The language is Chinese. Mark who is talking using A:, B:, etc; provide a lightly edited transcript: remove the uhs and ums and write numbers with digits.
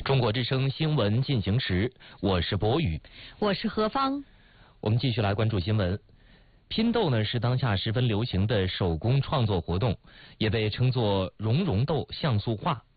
A: 中国之声新闻进行时，我是博宇，
B: 我是何芳。
A: 我们继续来关注新闻。拼豆呢是当下十分流行的手工创作活动，也被称作熔豆像素画。